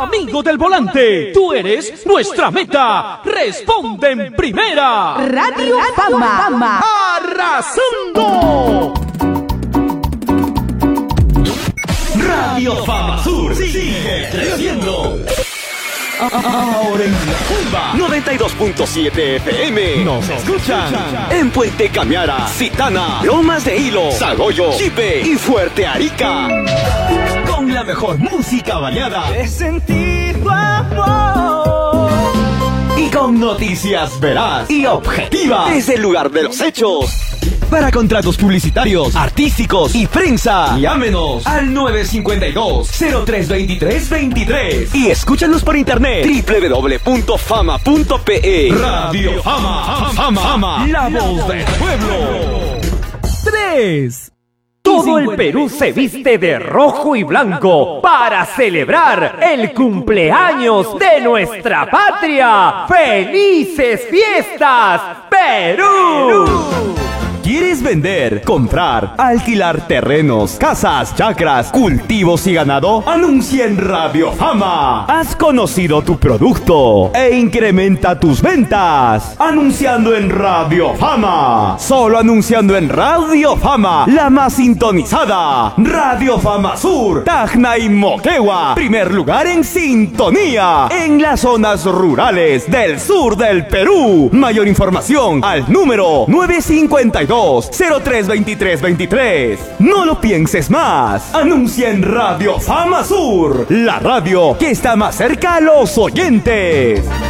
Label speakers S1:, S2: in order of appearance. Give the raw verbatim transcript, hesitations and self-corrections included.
S1: Amigo del volante, tú eres nuestra meta. Responde en primera.
S2: Radio Fama.
S1: ¡Arrasando!
S3: Radio Fama Sur sigue creciendo. Ahora en La Tumba noventa y dos punto siete F M nos escuchan en Puente Camiara, Citana, Lomas de Hilo, Sagoyo, Chipe y Fuerte Arica. Con la mejor música variada. He sentido amor. Y con noticias veraz y objetivas desde el lugar de los hechos. Para contratos publicitarios, artísticos y prensa, llámenos al nueve cinco dos, cero tres dos tres dos tres y escúchanos por internet doble u doble u doble u punto fama punto pe. Radio Fama, Fama, Fama, la voz del pueblo.
S4: tres. Todo el Perú se viste de rojo y blanco para celebrar el cumpleaños de nuestra patria. ¡Felices fiestas, Perú!
S3: ¿Quieres vender, comprar, alquilar terrenos, casas, chacras, cultivos y ganado? Anuncia en Radio Fama. Has conocido tu producto e incrementa tus ventas. Anunciando en Radio Fama. Solo anunciando en Radio Fama, la más sintonizada. Radio Fama Sur, Tacna y Moquegua. Primer lugar en sintonía en las zonas rurales del sur del Perú. Mayor información al número nueve cinco dos, cero tres dos tres dos tres. No lo pienses más. Anuncia en Radio Fama Sur, la radio que está más cerca a los oyentes.